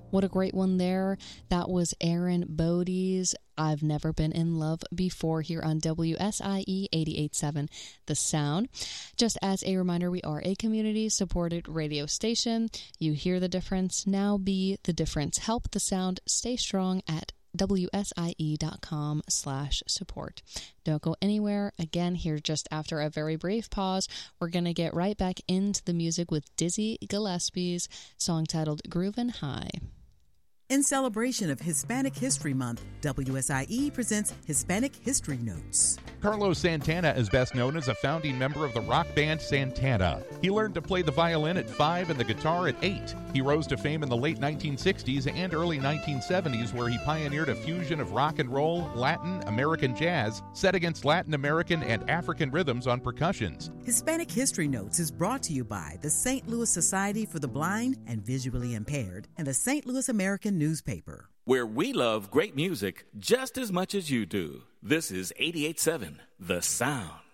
What a great one there. That was Aaron Bodie's I've Never Been in Love Before here on WSIE 88.7 The Sound. Just as a reminder, we are a community-supported radio station. You hear the difference. Now be the difference. Help the sound stay strong at WSIE.com/support. Don't go anywhere. Again, here just after a very brief pause, we're going to get right back into the music with Dizzy Gillespie's song titled Groovin' High. In celebration of Hispanic History Month, WSIE presents Hispanic History Notes. Carlos Santana is best known as a founding member of the rock band Santana. He learned to play the violin at 5 and the guitar at 8. He rose to fame in the late 1960s and early 1970s, where he pioneered a fusion of rock and roll, Latin, American jazz, set against Latin American and African rhythms on percussions. Hispanic History Notes is brought to you by the St. Louis Society for the Blind and Visually Impaired and the St. Louis American Newspaper, where we love great music just as much as you do. This is 88.7 The Sound.